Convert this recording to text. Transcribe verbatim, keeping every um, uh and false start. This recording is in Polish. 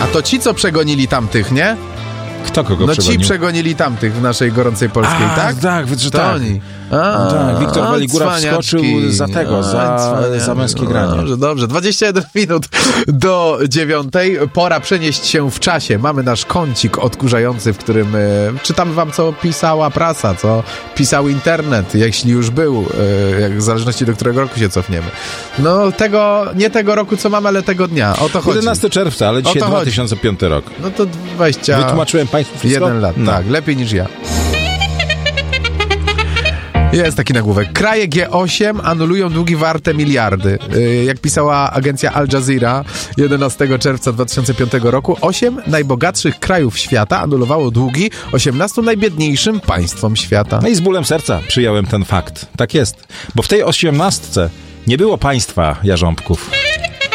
A to ci, co przegonili tamtych, nie? Kto kogo no przegonił? No ci przegonili tamtych w naszej gorącej polskiej, A, tak? Tak, że to tak. oni. A, tak. Wiktor Waligura wskoczył za tego, a, za, za męskie granie. Dobrze, dobrze. dwadzieścia jeden minut do dziewiątej. Pora przenieść się w czasie. Mamy nasz kącik odkurzający, w którym e, czytamy wam, co pisała prasa, co pisał internet, jeśli już był, e, jak w zależności do którego roku się cofniemy. No tego, nie tego roku, co mamy, ale tego dnia. O to chodzi. jedenastego czerwca, ale dzisiaj dwa tysiące piąty rok. No to dwadzieścia Wytłumaczyłem państwu wszystko? jeden lat, no. Tak, lepiej niż ja. Jest taki nagłówek. Kraje G osiem anulują długi warte miliardy. Yy, jak pisała agencja Al Jazeera jedenastego czerwca dwa tysiące piątego roku, osiem najbogatszych krajów świata anulowało długi osiemnastu najbiedniejszym państwom świata. No i z bólem serca przyjąłem ten fakt. Tak jest. Bo w tej osiemnastce nie było państwa jarząbków.